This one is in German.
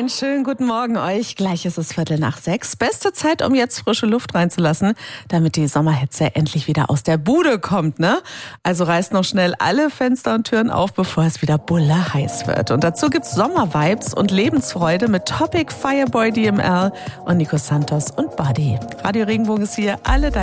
Einen schönen guten Morgen euch. Gleich ist es 5:45. Beste Zeit, um jetzt frische Luft reinzulassen, damit die Sommerhitze endlich wieder aus der Bude kommt, ne? Also reißt noch schnell alle Fenster und Türen auf, bevor es wieder bulle heiß wird. Und dazu gibt's Sommervibes und Lebensfreude mit Topic, Fireboy DML und Nico Santos und Buddy. Radio Regenbogen ist hier, alle